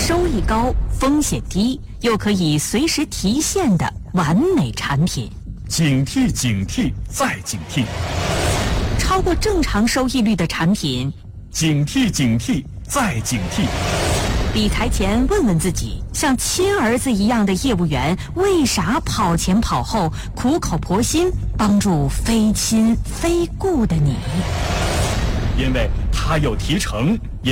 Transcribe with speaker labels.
Speaker 1: 收益高、风险低，又可以随时提现的完美产品。
Speaker 2: 警惕警惕再警惕，
Speaker 1: 超过正常收益率的产品，
Speaker 2: 警惕警惕再警惕。
Speaker 1: 理财前问问自己，像亲儿子一样的业务员为啥跑前跑后、苦口婆心帮助非亲非故的你？
Speaker 2: 因为他有提成。